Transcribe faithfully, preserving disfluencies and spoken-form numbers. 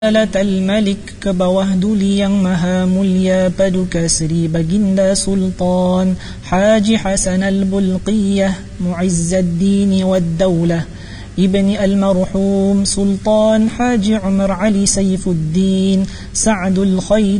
Al-Malik ke bawah duli yang maha mulia Paduka Seri Baginda Sultan Haji Hasan Al-Bulqiyah Mu'izzaddin wad-Daulah Ibni Al-Marhum Sultan Haji Umar Ali Saifuddin Sa'dul Khair